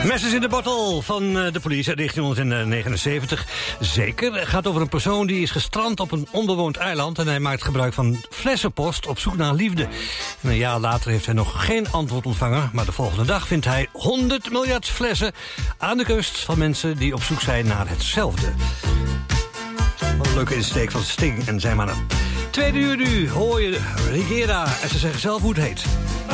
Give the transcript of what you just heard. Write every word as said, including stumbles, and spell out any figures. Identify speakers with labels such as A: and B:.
A: Messes in de bottle van de police uit negentien negenenzeventig. Zeker, het gaat over een persoon die is gestrand op een onbewoond eiland... en hij maakt gebruik van flessenpost op zoek naar liefde. En een jaar later heeft hij nog geen antwoord ontvangen... maar de volgende dag vindt hij honderd miljard flessen... aan de kust van mensen die op zoek zijn naar hetzelfde. Wat een leuke insteek van Sting en zijn mannen. Tweede uur nu hoor je Rigera en ze zeggen zelf hoe het heet.